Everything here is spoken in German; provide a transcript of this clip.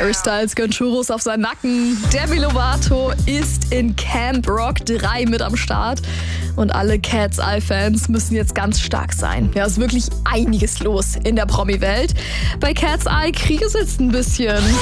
Harry Styles gönnt Churros auf seinen Nacken. Demi Lovato ist in Camp Rock 3 mit am Start. Und alle Cat's Eye-Fans müssen jetzt ganz stark sein. Ja, ist wirklich einiges los in der Promi-Welt. Bei Cat's Eye kriegt es jetzt ein bisschen.